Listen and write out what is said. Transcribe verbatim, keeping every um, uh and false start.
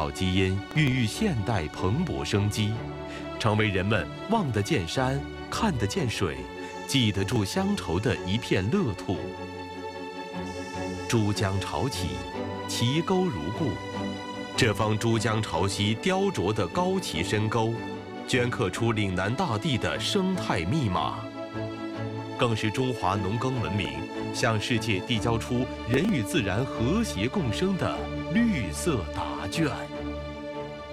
岛基因孕育现代蓬勃生机，成为人们望得见山、看得见水、记得住乡愁的一片乐土。珠江潮起，奇沟如故。这方珠江潮汐雕琢的高奇深沟，镌刻出岭南大地的生态密码，更是中华农耕文明向世界递交出人与自然和谐共生的绿色答卷。